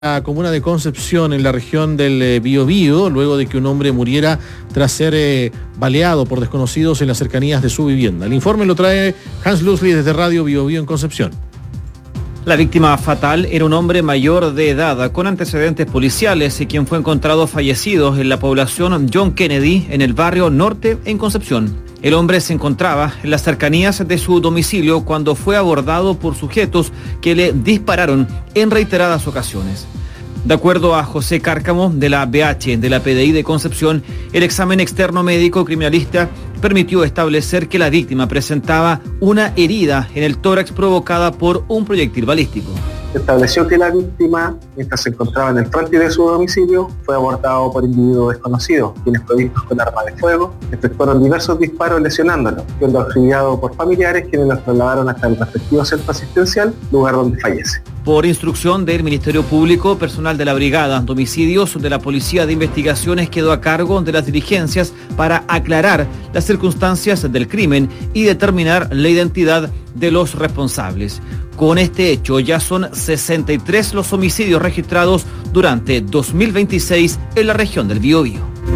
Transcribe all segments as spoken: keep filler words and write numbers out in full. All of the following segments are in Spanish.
la comuna de Concepción, en la región del Biobío, luego de que un hombre muriera tras ser eh, baleado por desconocidos en las cercanías de su vivienda. El informe lo trae Hans Lusli desde Radio Biobío en Concepción. La víctima fatal era un hombre mayor de edad con antecedentes policiales y quien fue encontrado fallecido en la población John Kennedy en el barrio Norte en Concepción. El hombre se encontraba en las cercanías de su domicilio cuando fue abordado por sujetos que le dispararon en reiteradas ocasiones. De acuerdo a José Cárcamo de la B H de la P D I de Concepción, el examen externo médico criminalista permitió establecer que la víctima presentaba una herida en el tórax provocada por un proyectil balístico. Se estableció que la víctima, mientras se encontraba en el frontis de su domicilio, fue abordado por individuos desconocidos, quienes provistos con arma de fuego efectuaron diversos disparos lesionándolo, siendo auxiliado por familiares quienes los trasladaron hasta el respectivo centro asistencial, lugar donde fallece. Por instrucción del Ministerio Público, personal de la Brigada de Homicidios de la Policía de Investigaciones quedó a cargo de las diligencias para aclarar las circunstancias del crimen y determinar la identidad de los responsables. Con este hecho ya son sesenta y tres los homicidios registrados durante dos mil veintiséis en la región del Biobío.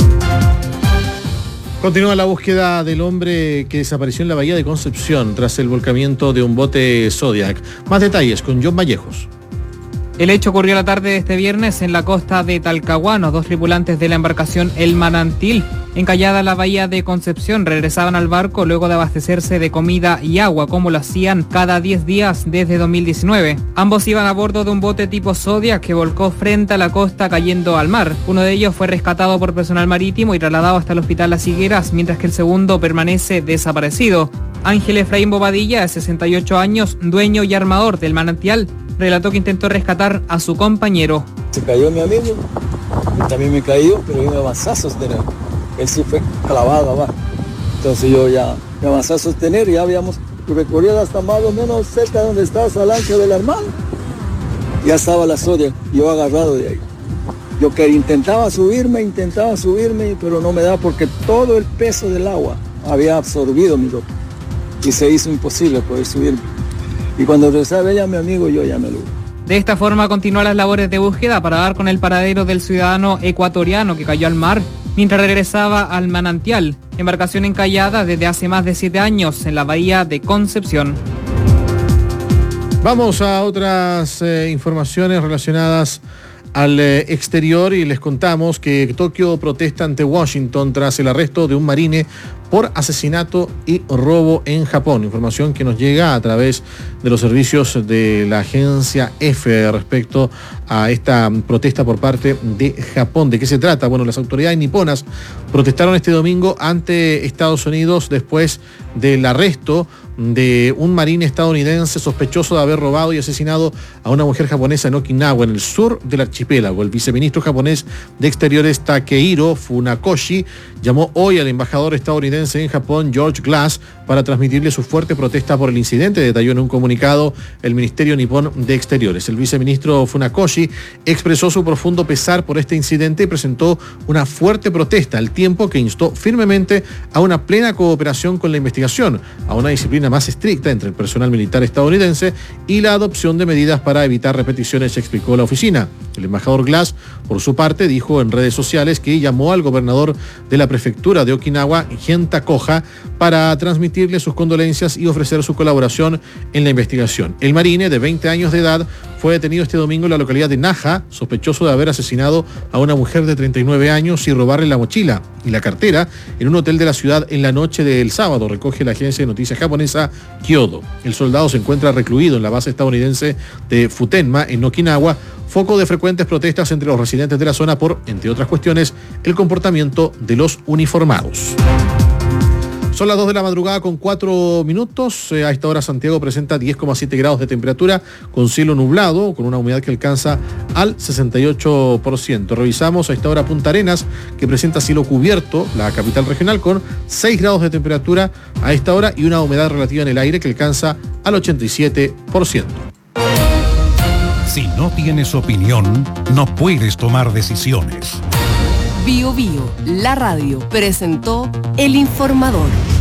Continúa la búsqueda del hombre que desapareció en la bahía de Concepción tras el volcamiento de un bote Zodiac. Más detalles con John Vallejos. El hecho ocurrió la tarde de este viernes en la costa de Talcahuano. Dos tripulantes de la embarcación El Manantil, encallada en la bahía de Concepción, regresaban al barco luego de abastecerse de comida y agua, como lo hacían cada diez días desde dos mil diecinueve. Ambos iban a bordo de un bote tipo Zodiac que volcó frente a la costa cayendo al mar. Uno de ellos fue rescatado por personal marítimo y trasladado hasta el hospital Las Higueras, mientras que el segundo permanece desaparecido. Ángel Efraín Bobadilla, de sesenta y ocho años, dueño y armador del Manantial, relató que intentó rescatar a su compañero. Se cayó mi amigo, yo también me caí, pero yo me avancé a sostener. Él sí fue clavado abajo. Entonces yo ya me avancé a sostener y ya habíamos recorrido hasta más o menos cerca de donde estaba esa lancha del hermano. Ya estaba la Zodiac, yo agarrado de ahí. Yo que intentaba subirme, intentaba subirme, pero no me da porque todo el peso del agua había absorbido mi ropa. Y se hizo imposible poder subirme. Y cuando regresaba ella, mi amigo, yo ya me lo... De esta forma continúan las labores de búsqueda para dar con el paradero del ciudadano ecuatoriano que cayó al mar mientras regresaba al Manantial, embarcación encallada desde hace más de siete años en la bahía de Concepción. Vamos a otras eh, informaciones relacionadas al eh, exterior y les contamos que Tokio protesta ante Washington tras el arresto de un marine por asesinato y robo en Japón. Información que nos llega a través de los servicios de la agencia EFE respecto a esta protesta por parte de Japón. ¿De qué se trata? Bueno, las autoridades niponas protestaron este domingo ante Estados Unidos después del arresto de un marine estadounidense sospechoso de haber robado y asesinado a una mujer japonesa en Okinawa, en el sur del archipiélago. El viceministro japonés de Exteriores Takehiro Funakoshi llamó hoy al embajador estadounidense en Japón, George Glass, para transmitirle su fuerte protesta por el incidente, detalló en un comunicado el Ministerio Nipón de Exteriores. El viceministro Funakoshi expresó su profundo pesar por este incidente y presentó una fuerte protesta, al tiempo que instó firmemente a una plena cooperación con la investigación, a una disciplina más estricta entre el personal militar estadounidense y la adopción de medidas para evitar repeticiones, explicó la oficina. El embajador Glass, por su parte, dijo en redes sociales que llamó al gobernador de la prefectura de Okinawa, Genta Koja, para transmitirle sus condolencias y ofrecer su colaboración en la investigación. El marine, de veinte años de edad, fue detenido este domingo en la localidad de Naha, sospechoso de haber asesinado a una mujer de treinta y nueve años y robarle la mochila y la cartera en un hotel de la ciudad en la noche del sábado, recoge la agencia de noticias japonesa Kyodo. El soldado se encuentra recluido en la base estadounidense de Futenma, en Okinawa, foco de frecuentes protestas entre los residentes de la zona por, entre otras cuestiones, el comportamiento de los uniformados. Son las dos de la madrugada con cuatro minutos. Eh, a esta hora Santiago presenta diez coma siete grados de temperatura con cielo nublado, con una humedad que alcanza al sesenta y ocho por ciento. Revisamos a esta hora Punta Arenas, que presenta cielo cubierto, la capital regional, con seis grados de temperatura a esta hora y una humedad relativa en el aire que alcanza al ochenta y siete por ciento. Si no tienes opinión, no puedes tomar decisiones. Bio Bio, la radio, presentó El Informador.